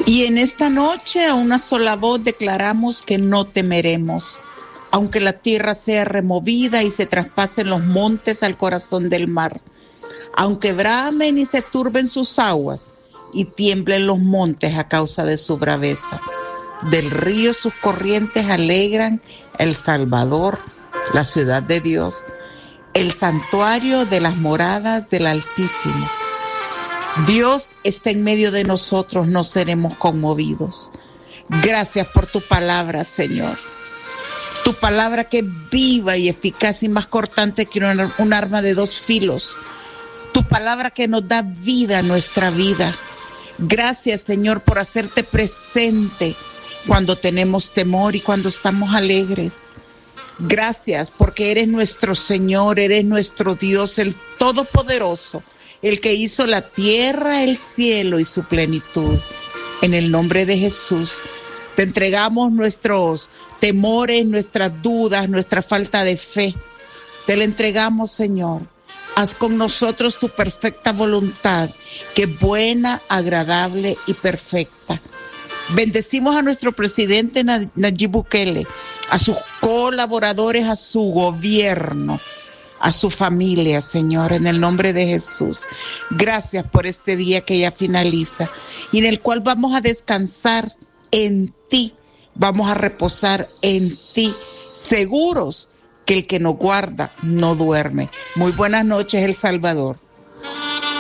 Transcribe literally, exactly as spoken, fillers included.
Y en esta noche a una sola voz declaramos que no temeremos, aunque la tierra sea removida y se traspasen los montes al corazón del mar, aunque bramen y se turben sus aguas y tiemblen los montes a causa de su braveza. Del río sus corrientes alegran El Salvador, la ciudad de Dios, el santuario de las moradas del Altísimo. Dios está en medio de nosotros, no seremos conmovidos. Gracias por tu palabra, Señor. Tu palabra que es viva y eficaz y más cortante que un, un arma de dos filos. Tu palabra que nos da vida a nuestra vida. Gracias, Señor, por hacerte presente cuando tenemos temor y cuando estamos alegres. Gracias porque eres nuestro Señor, eres nuestro Dios, el Todopoderoso, el que hizo la tierra, el cielo y su plenitud. En el nombre de Jesús, te entregamos nuestros temores, nuestras dudas, nuestra falta de fe. Te la entregamos, Señor. Haz con nosotros tu perfecta voluntad, que es buena, agradable y perfecta. Bendecimos a nuestro presidente Nayib Bukele, a sus colaboradores, a su gobierno, a su familia, Señor, en el nombre de Jesús. Gracias por este día que ya finaliza y en el cual vamos a descansar en ti, vamos a reposar en ti, seguros que el que nos guarda no duerme. Muy buenas noches, El Salvador.